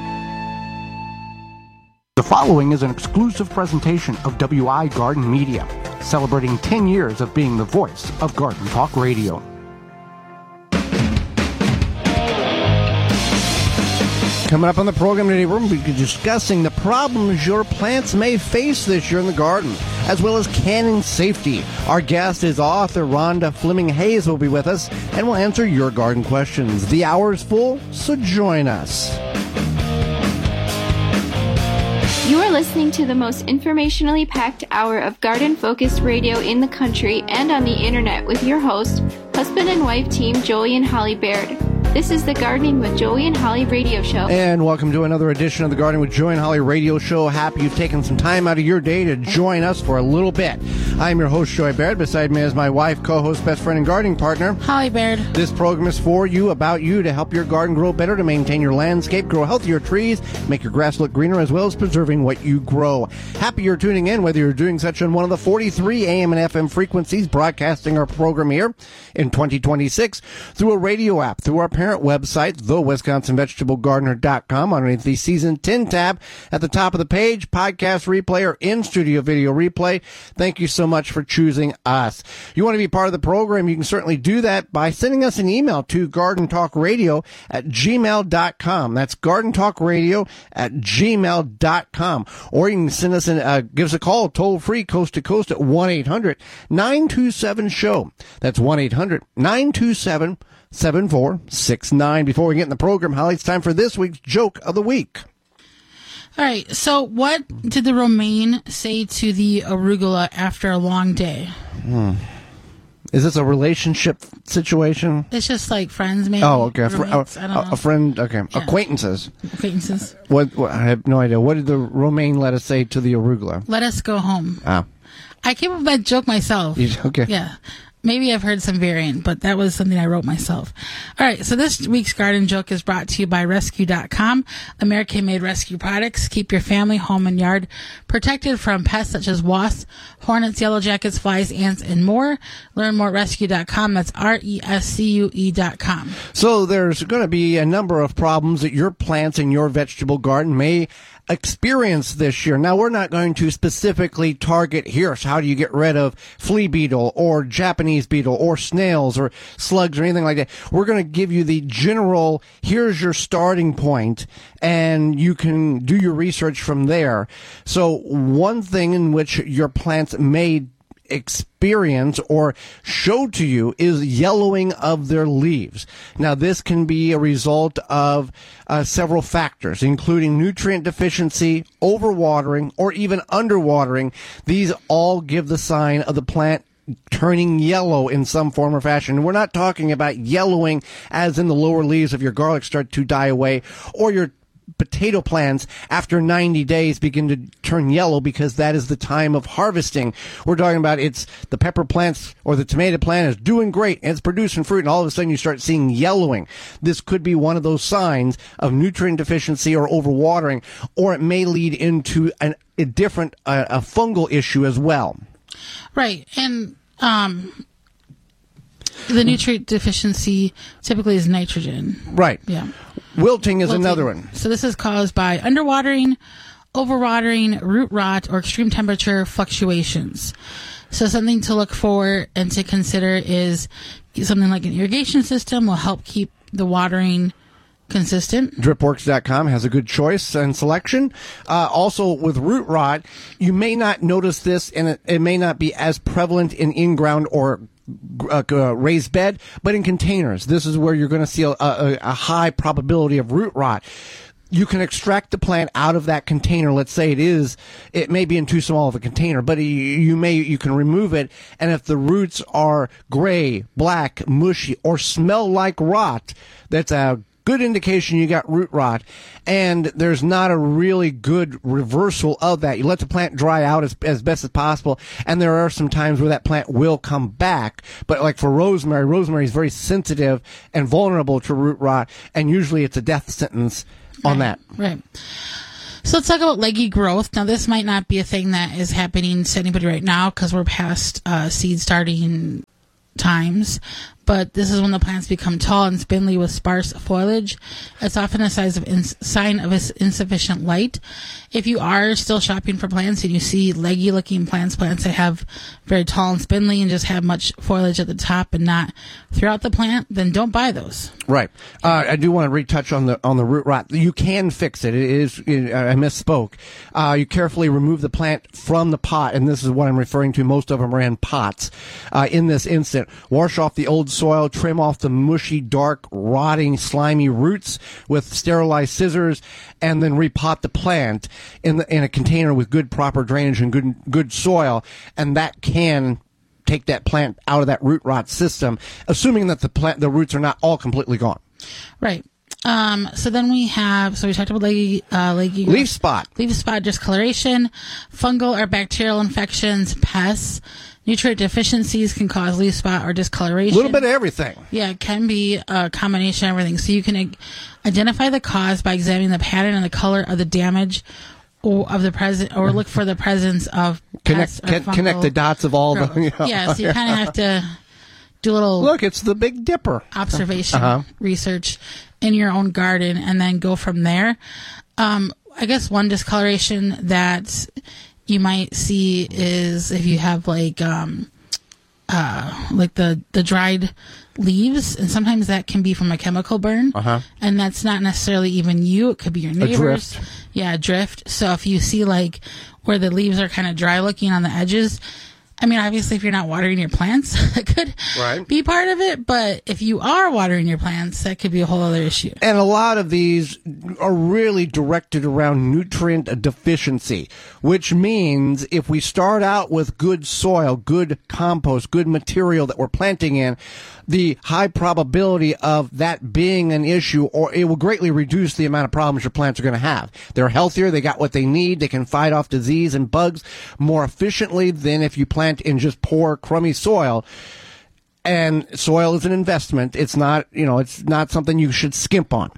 S4: The following is an exclusive presentation of W I Garden Media, celebrating ten years of being the voice of Garden Talk Radio.
S10: Coming up on the program today, we're going to be discussing the problems your plants may face this year in the garden, as well as canning safety. Our guest is author Rhonda Fleming Hayes will be with us, and we'll answer your garden questions. The hour is full, so join us.
S21: You are listening to the most informationally packed hour of garden-focused radio in the country and on the internet with your host, husband and wife team Joey and Holly Baird. This is the Gardening with Joey and Holly radio show.
S10: And welcome to another edition of the Gardening with Joey and Holly radio show. Happy you've taken some time out of your day to join us for a little bit. I'm your host, Joey Baird. Beside me is my wife, co-host, best friend, and gardening partner,
S25: Holly Baird.
S10: This program is for you, about you, to help your garden grow better, to maintain your landscape, grow healthier trees, make your grass look greener, as well as preserving what you grow. Happy you're tuning in, whether you're doing such on one of the forty-three A M and F M frequencies broadcasting our program here in twenty twenty-six, through a radio app, through our parent website, the wisconsin vegetable gardener dot com, underneath the Season ten tab at the top of the page, podcast replay or in-studio video replay. Thank you so much for choosing us. You want to be part of the program, you can certainly do that by sending us an email to garden talk radio at gmail dot com. That's garden talk radio at gmail dot com. Or you can send us an, uh, give us a call toll free coast to coast at one eight hundred nine two seven show. That's one eight hundred nine two seven seven four six nine. Before we get in the program, Holly, it's time for this week's joke of the week.
S25: All right, so what did the romaine say to the arugula after a long day?
S10: Hmm. Is this a relationship situation?
S25: It's just like friends, maybe.
S10: Oh, okay. A, fr-
S25: Roommates,
S10: a,
S25: I don't know.
S10: a friend, okay.
S25: Yeah.
S10: Acquaintances.
S25: Acquaintances.
S10: What, what? I have no idea. What did the romaine lettuce say to the arugula?
S25: Let us go home.
S10: Ah.
S25: I came up with that joke myself.
S10: You, okay.
S25: Yeah. Maybe I've heard some variant, but that was something I wrote myself. All right, so this week's garden joke is brought to you by rescue dot com. American-made rescue products keep your family, home, and yard protected from pests such as wasps, hornets, yellow jackets, flies, ants, and more. Learn more at rescue dot com. That's R E S C U E dot com.
S10: So there's going to be a number of problems that your plants in your vegetable garden may experience this year. Now, we're not going to specifically target here. So how do you get rid of flea beetle or Japanese beetle or snails or slugs or anything like that? We're going to give you the general, here's your starting point, and you can do your research from there. So one thing in which your plants may experience or show to you is yellowing of their leaves. Now, this can be a result of uh, several factors, including nutrient deficiency, overwatering, or even underwatering. These all give the sign of the plant turning yellow in some form or fashion. We're not talking about yellowing as in the lower leaves of your garlic start to die away, or your potato plants after ninety days begin to turn yellow, because that is the time of harvesting. We're talking about it's the pepper plants or the tomato plant is doing great and it's producing fruit, and all of a sudden you start seeing yellowing. This could be one of those signs of nutrient deficiency or overwatering, or it may lead into an, a different uh, a fungal issue as well.
S25: Right, and um the nutrient deficiency typically is nitrogen.
S10: Right.
S25: Yeah.
S10: Wilting is
S25: Wilting.
S10: another one.
S25: So this is caused by underwatering, overwatering, root rot, or extreme temperature fluctuations. So something to look for and to consider is something like an irrigation system will help keep the watering consistent.
S10: Dripworks dot com has a good choice and selection. Uh, also, with root rot, you may not notice this, and it, it may not be as prevalent in in-ground or uh, uh, raised bed, but in containers. This is where you're going to see a, a, a high probability of root rot. You can extract the plant out of that container. Let's say it is, it may be in too small of a container, but you, you may, you can remove it. And if the roots are gray, black, mushy, or smell like rot, that's a good indication you got root rot. And there's not a really good reversal of that. You let the plant dry out as, as best as possible. And there are some times where that plant will come back. But like for rosemary, rosemary is very sensitive and vulnerable to root rot. And usually it's a death sentence on that.
S25: Right. So let's talk about leggy growth. Now, this might not be a thing that is happening to anybody right now because we're past uh, seed starting times, but this is when the plants become tall and spindly with sparse foliage. It's often a size of ins- sign of ins- insufficient light. If you are still shopping for plants and you see leggy-looking plants, plants that have very tall and spindly and just have much foliage at the top and not throughout the plant, then don't buy those.
S10: Right. Uh, I do want to retouch on the on the root rot. You can fix it. It is. It, I misspoke. Uh, you carefully remove the plant from the pot, and this is what I'm referring to. Most of them are in pots. Uh, in this instant, wash off the old soil, trim off the mushy, dark, rotting, slimy roots with sterilized scissors, and then repot the plant in the, in a container with good proper drainage and good good soil, and that can take that plant out of that root rot system, assuming that the plant, the roots are not all completely gone.
S25: Right. Um, so then we have, so we talked about leggy, uh, leggy
S10: leaf spot,
S25: leaf spot discoloration, fungal or bacterial infections, pests, nutrient deficiencies can cause leaf spot or discoloration.
S10: A little bit of everything.
S25: Yeah, it can be a combination of everything. So you can uh, identify the cause by examining the pattern and the color of the damage or of the present, or look for the presence of
S10: connect con- connect the dots of all
S25: growth.
S10: the. You know,
S25: yeah, so you kind of have to do a little
S10: look. It's the Big Dipper
S25: observation
S10: uh-huh.
S25: research in your own garden, and then go from there. Um, I guess one discoloration that you might see is if you have like um, uh, like the the dried leaves, and sometimes that can be from a chemical burn,
S10: uh-huh.
S25: and that's not necessarily even you. It could be your neighbors.
S10: A drift.
S25: Yeah, a drift. So if you see like where the leaves are kind of dry looking on the edges, I mean, obviously if you're not watering your plants, that could
S10: right.
S25: be part of it. But if you are watering your plants, that could be a whole other issue.
S10: And a lot of these are really directed around nutrient deficiency, which means if we start out with good soil, good compost, good material that we're planting in, the high probability of that being an issue, or it will greatly reduce the amount of problems your plants are going to have. They're healthier, they got what they need, they can fight off disease and bugs more efficiently than if you plant in just poor, crummy soil. And soil is an investment. It's not, you know, it's not something you should skimp on.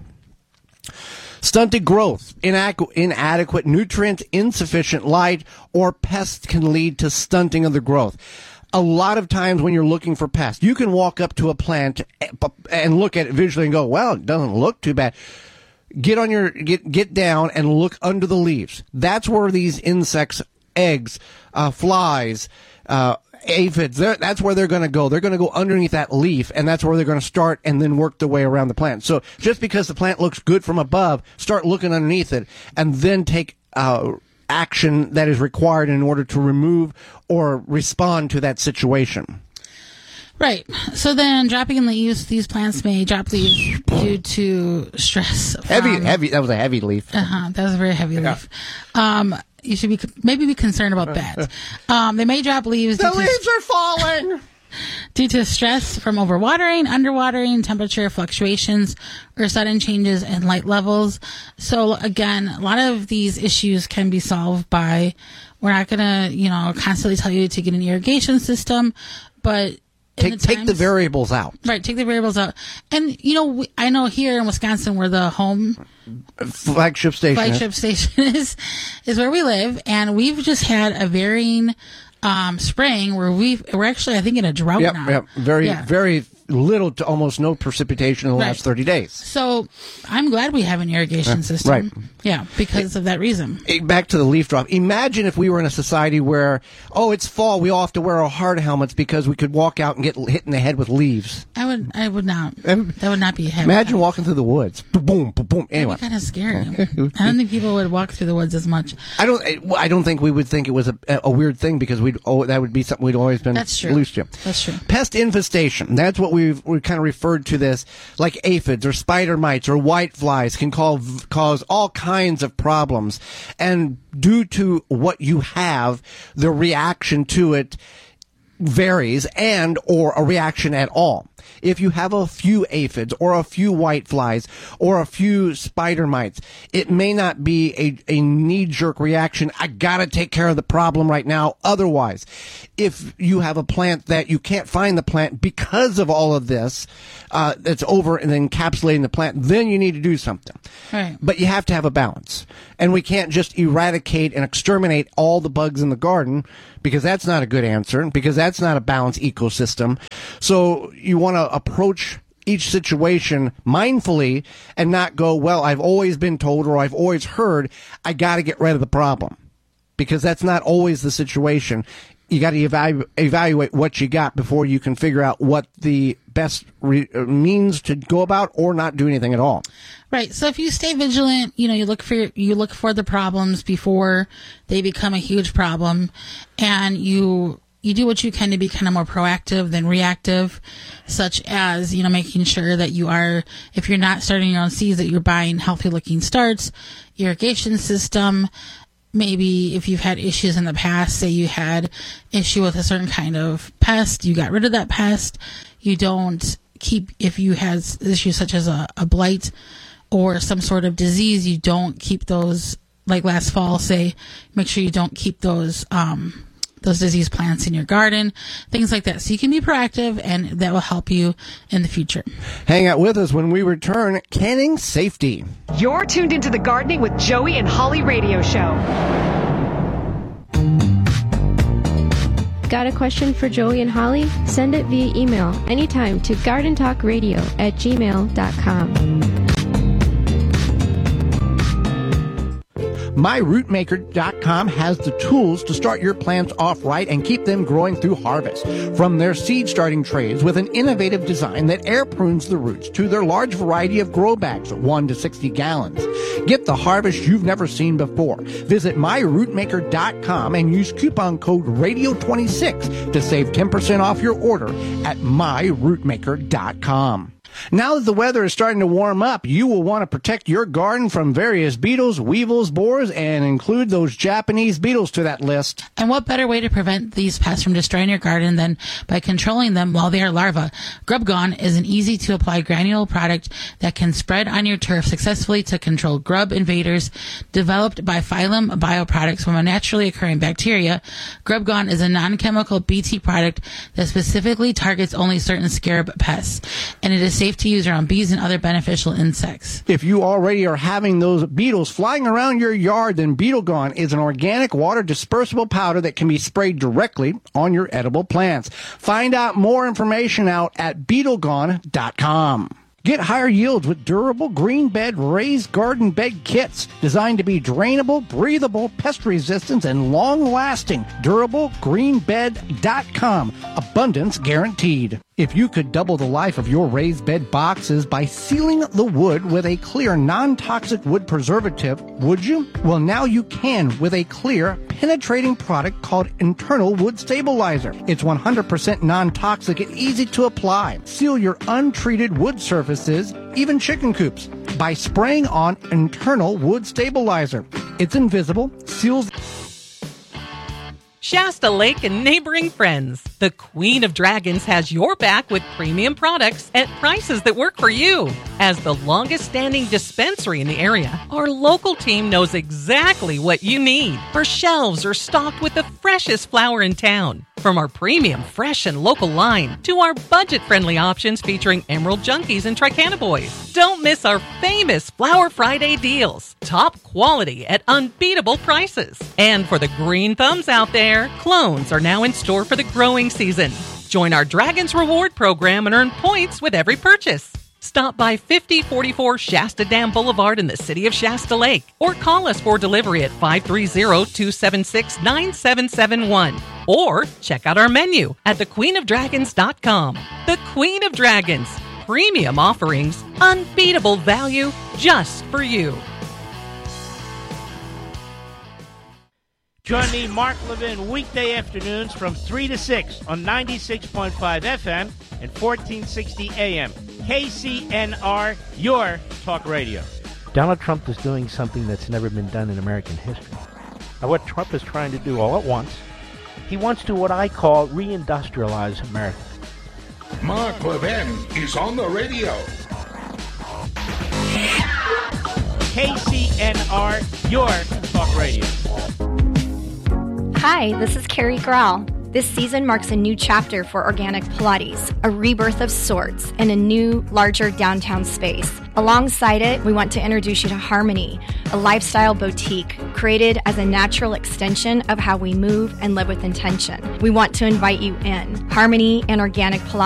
S10: Stunted growth, inadequate, inadequate nutrients, insufficient light, or pests can lead to stunting of the growth. A lot of times when you're looking for pests, you can walk up to a plant and look at it visually and go, well, it doesn't look too bad. Get on your, get, get down and look under the leaves. That's where these insects, eggs, uh, flies, uh, aphids, that's where they're going to go. They're going to go underneath that leaf, and that's where they're going to start and then work their way around the plant. So just because the plant looks good from above, start looking underneath it and then take, uh, action that is required in order to remove or respond to that situation.
S25: Right. So then dropping leaves, these plants may drop leaves due to stress. From,
S10: heavy, heavy, that was a heavy leaf.
S25: Uh-huh, that was a very heavy yeah. leaf. Um, you should be, maybe be concerned about that. Um, they may drop leaves.
S10: The leaves to, are falling!
S25: Due to stress from overwatering, underwatering, temperature fluctuations, or sudden changes in light levels. So again, a lot of these issues can be solved by, we're not going to, you know, constantly tell you to get an irrigation system, but
S10: Take,
S25: the times,
S10: take the variables out.
S25: Right, take the variables out. And, you know, we, I know here in Wisconsin where the home
S10: flagship station
S25: flagship
S10: is.
S25: station is, is where we live, and we've just had a varying um, spraying where we we're actually, I think, in a drought
S10: yep,
S25: now.
S10: Yep. Very,
S25: yeah.
S10: very little to almost no precipitation in the
S25: Right.
S10: last thirty days.
S25: So I'm glad we have an irrigation
S10: Uh,
S25: system.
S10: right.
S25: Yeah, because of that reason.
S10: Eh, Back to the leaf drop. Imagine if we were in a society where, oh, it's fall, we all have to wear our hard helmets because we could walk out and get hit in the head with leaves.
S25: I would, I would not. That would not be a habit.
S10: Imagine walking through the woods. Boom, boom, boom. Anyway.
S25: That'd be kind of scary. I don't think people would walk through the woods as much.
S10: I don't. I don't think we would think it was a, a weird thing because we'd. Oh, that would be something we'd always been
S25: That's true.
S10: used to.
S25: That's true.
S10: Pest infestation. That's what we've we kind of referred to this, like aphids or spider mites or white flies can call, cause all kinds of problems, and due to what you have, the reaction to it varies, and or a reaction at all. If you have a few aphids or a few white flies or a few spider mites, it may not be a, a knee-jerk reaction. I gotta take care of the problem right now. Otherwise, if you have a plant that you can't find the plant because of all of this, uh, that's over and encapsulating the plant, then you need to do something.
S25: Right.
S10: But you have to have a balance. And we can't just eradicate and exterminate all the bugs in the garden, because that's not a good answer, because that's not a balanced ecosystem. So you want to approach each situation mindfully and not go, well, I've always been told or I've always heard, I got to get rid of the problem. Because that's not always the situation. You got to evalu- evaluate what you got before you can figure out what the best re- means to go about or not do anything at all.
S25: Right. So if you stay vigilant, you know, you look for you look for the problems before they become a huge problem, and you you do what you can to be kind of more proactive than reactive, such as, you know, making sure that you are, if you're not starting your own seeds, that you're buying healthy looking starts, irrigation system. Maybe if you've had issues in the past, say you had issue with a certain kind of pest, you got rid of that pest. You don't keep, if you had issues such as a, a blight or some sort of disease, you don't keep those, like last fall, say, make sure you don't keep those, um, those disease plants in your garden, things like that. So you can be proactive, and that will help you in the future.
S10: Hang out with us when we return. Canning safety.
S3: You're tuned into the Gardening with Joey and Holly radio show.
S21: Got a question for Joey and Holly? Send it via email anytime to gardentalkradio at gmail dot com.
S10: my root maker dot com has the tools to start your plants off right and keep them growing through harvest. From their seed starting trays with an innovative design that air prunes the roots to their large variety of grow bags, one to sixty gallons. Get the harvest you've never seen before. Visit my root maker dot com and use coupon code radio twenty-six to save ten percent off your order at my root maker dot com. Now that the weather is starting to warm up, you will want to protect your garden from various beetles, weevils, borers, and include those Japanese beetles to that list.
S25: And what better way to prevent these pests from destroying your garden than by controlling them while they are larvae? Grub Gone is an easy-to-apply granule product that can spread on your turf successfully to control grub invaders. Developed by Phylum Bioproducts from a naturally occurring bacteria, Grub Gone is a non-chemical B T product that specifically targets only certain scarab pests, and it is safe to use around bees and other beneficial insects.
S10: If you already are having those beetles flying around your yard, then Beetle Gone is an organic water dispersible powder that can be sprayed directly on your edible plants. Find out more information out at beetle gone dot com. Get higher yields with durable green bed raised garden bed kits designed to be drainable, breathable, pest resistant, and long lasting. durable green bed dot com. Abundance guaranteed. If you could double the life of your raised bed boxes by sealing the wood with a clear non-toxic wood preservative, would you? Well, now you can with a clear, penetrating product called Internal Wood Stabilizer. It's one hundred percent non-toxic and easy to apply. Seal your untreated wood surfaces, even chicken coops, by spraying on Internal Wood Stabilizer. It's invisible, seals...
S5: Shasta Lake and neighboring friends. The Queen of Dragons has your back with premium products at prices that work for you. As the longest-standing dispensary in the area, our local team knows exactly what you need. Our shelves are stocked with the freshest flower in town. From our premium, fresh, and local line to our budget-friendly options featuring Emerald Junkies and Tricana Boys. Don't miss our famous Flower Friday deals. Top quality at unbeatable prices. And for the green thumbs out there, clones are now in store for the growing season. Join our Dragons Reward program and earn points with every purchase. Stop by fifty forty-four Shasta Dam Boulevard in the city of Shasta Lake or call us for delivery at five three zero, two seven six, nine seven seven one or check out our menu at the queen of dragons dot com. The Queen of Dragons. Premium offerings, unbeatable value just for you.
S6: Join me, Mark Levin, weekday afternoons from three to six on ninety-six point five F M and fourteen sixty A M. K C N R, your talk radio.
S7: Donald Trump is doing something that's never been done in American history. Now, what Trump is trying to do all at once, he wants to what I call reindustrialize America.
S9: Mark Levin is on the radio.
S6: K C N R, your talk radio.
S11: Hi, this is Carrie Grau. This season marks a new chapter for Organic Pilates, a rebirth of sorts in a new, larger downtown space. Alongside it, we want to introduce you to Harmony, a lifestyle boutique created as a natural extension of how we move and live with intention. We want to invite you in. Harmony and Organic Pilates